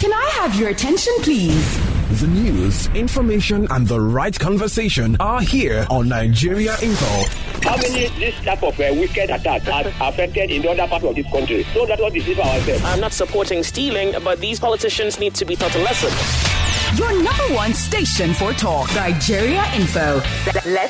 Can I have your attention, please? The news, information, and the right conversation are here on Nigeria Info. How many this type of wicked attacks are affected in the other part of this country? So that's what deceive ourselves. I'm not supporting stealing, but these politicians need to be taught a lesson. Your number one station for talk, Nigeria Info. Let's